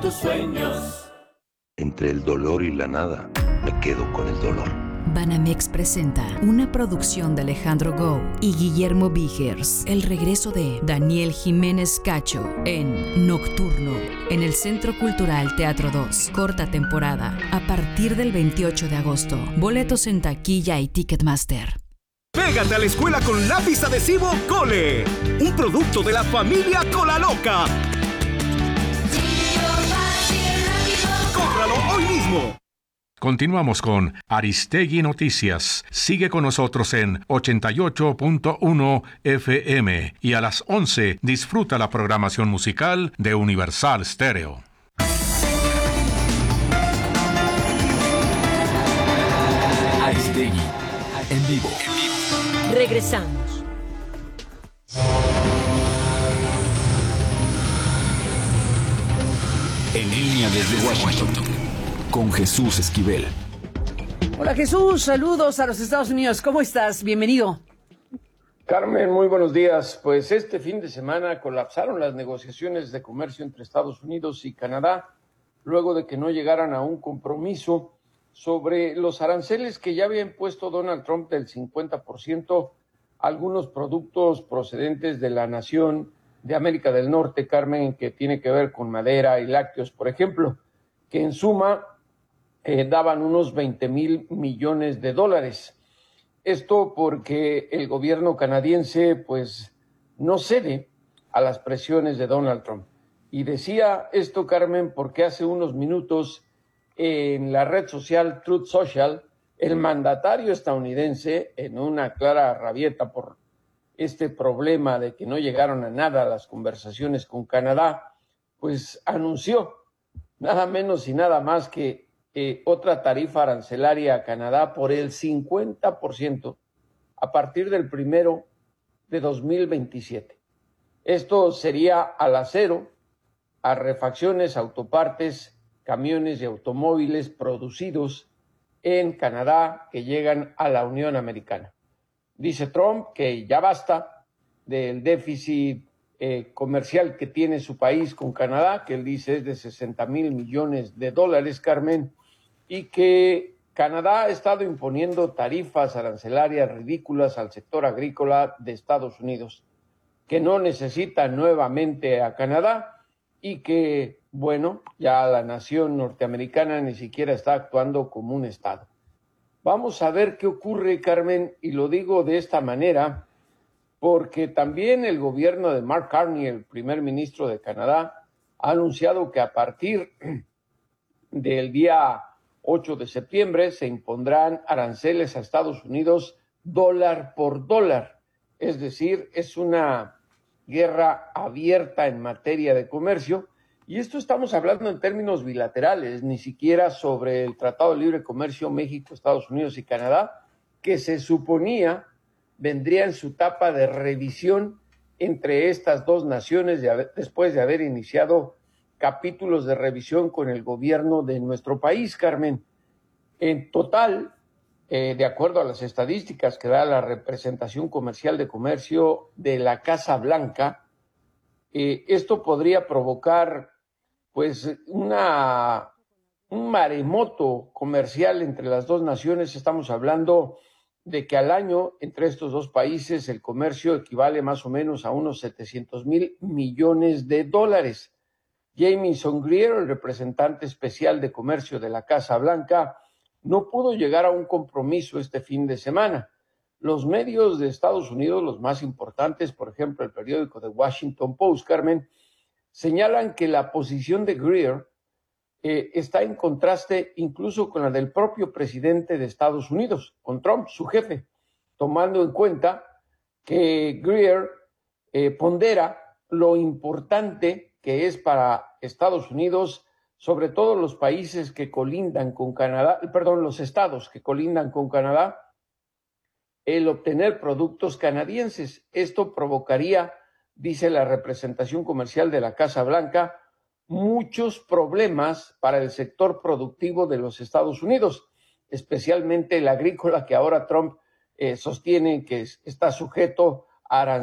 tus sueños. Entre el dolor y la nada, me quedo con el dolor. Banamex presenta una producción de Alejandro Gou y Guillermo Vigers. El regreso de Daniel Jiménez Cacho en Nocturno, en el Centro Cultural Teatro 2. Corta temporada, a partir del 28 de agosto. Boletos en taquilla y Ticketmaster. Pégate a la escuela con lápiz adhesivo Cole, un producto de la familia Cola Loca. ¡Cómpralo hoy mismo! Continuamos con Aristegui Noticias. Sigue con nosotros en 88.1 FM y a las 11 disfruta la programación musical de Universal Stereo. Aristegui, en vivo. Regresamos. En línea desde Washington, con Jesús Esquivel. Hola Jesús, saludos a los Estados Unidos. ¿Cómo estás? Bienvenido. Carmen, muy buenos días. Pues este fin de semana colapsaron las negociaciones de comercio entre Estados Unidos y Canadá, luego de que no llegaran a un compromiso sobre los aranceles que ya había impuesto Donald Trump del 50% a algunos productos procedentes de la nación de América del Norte, Carmen, que tiene que ver con madera y lácteos, por ejemplo, que en suma daban unos 20,000 millones de dólares. Esto porque el gobierno canadiense pues no cede a las presiones de Donald Trump. Y decía esto, Carmen, porque hace unos minutos en la red social Truth Social, el mandatario estadounidense, en una clara rabieta por este problema de que no llegaron a nada las conversaciones con Canadá, pues anunció nada menos y nada más que otra tarifa arancelaria a Canadá por el 50% a partir del 1 de 2027. Esto sería al acero, a refacciones, autopartes, camiones y automóviles producidos en Canadá que llegan a la Unión Americana. Dice Trump que ya basta del déficit comercial que tiene su país con Canadá, que él dice es de 60,000 millones de dólares, Carmen, y que Canadá ha estado imponiendo tarifas arancelarias ridículas al sector agrícola de Estados Unidos, que no necesita nuevamente a Canadá y que, bueno, ya la nación norteamericana ni siquiera está actuando como un estado. Vamos a ver qué ocurre, Carmen, y lo digo de esta manera porque también el gobierno de Mark Carney, el primer ministro de Canadá, ha anunciado que a partir del día 8 de septiembre se impondrán aranceles a Estados Unidos dólar por dólar. Es decir, es una guerra abierta en materia de comercio. Y esto estamos hablando en términos bilaterales, ni siquiera sobre el Tratado de Libre Comercio México, Estados Unidos y Canadá, que se suponía vendría en su etapa de revisión entre estas dos naciones después de haber iniciado capítulos de revisión con el gobierno de nuestro país, Carmen. En total, de acuerdo a las estadísticas que da la representación comercial de comercio de la Casa Blanca, esto podría provocar pues un maremoto comercial entre las dos naciones. Estamos hablando de que al año entre estos dos países el comercio equivale más o menos a unos 700,000 millones de dólares. Jamieson Greer, el representante especial de comercio de la Casa Blanca, no pudo llegar a un compromiso este fin de semana. Los medios de Estados Unidos, los más importantes, por ejemplo, el periódico The Washington Post, Carmen, señalan que la posición de Greer está en contraste incluso con la del propio presidente de Estados Unidos, con Trump, su jefe, tomando en cuenta que Greer pondera lo importante que es para Estados Unidos, sobre todo los países que colindan con Canadá, los estados que colindan con Canadá, el obtener productos canadienses. Esto provocaría, dice la representación comercial de la Casa Blanca, muchos problemas para el sector productivo de los Estados Unidos, especialmente el agrícola, que ahora Trump sostiene que está sujeto a aranceles